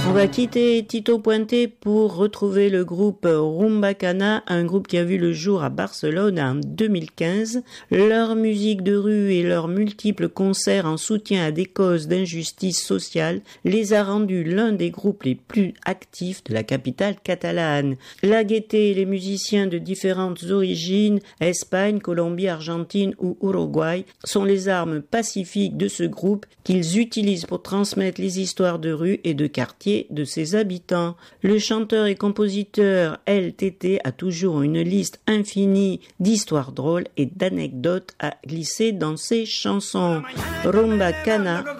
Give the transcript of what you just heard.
On va quitter Tito Puente pour retrouver le groupe Rumba Cana, un groupe qui a vu le jour à Barcelone en 2015. Leur musique de rue et leurs multiples concerts en soutien à des causes d'injustice sociale les a rendus l'un des groupes les plus actifs de la capitale catalane. La gaieté et les musiciens de différentes origines, Espagne, Colombie, Argentine ou Uruguay, sont les armes pacifiques de ce groupe qu'ils utilisent pour transmettre les histoires de rue et de quartier de ses habitants. Le chanteur et compositeur LTT a toujours une liste infinie d'histoires drôles et d'anecdotes à glisser dans ses chansons. Rumba Cana